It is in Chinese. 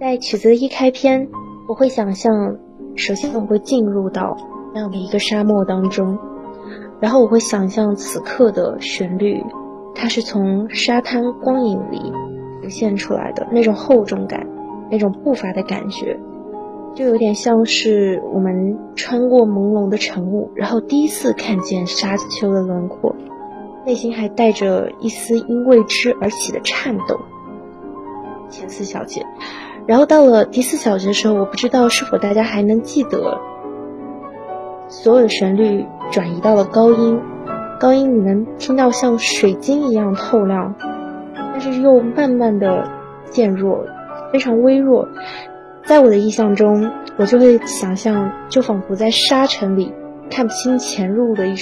在曲子的一开篇，我会想象，首先我会进入到那样的一个沙漠当中，然后我会想象此刻的旋律，它是从沙滩光影里浮现出来的那种厚重感，那种步伐的感觉，就有点像是我们穿过朦胧的晨雾，然后第一次看见沙丘的轮廓，内心还带着一丝因为之而起的颤抖。前4小节，然后到了第4小节的时候，我不知道是否大家还能记得，所有的旋律转移到了高音，高音你能听到像水晶一样透亮，但是又慢慢的渐弱，非常微弱。在我的意象中，我就会想象，就仿佛在沙尘里看不清前路的一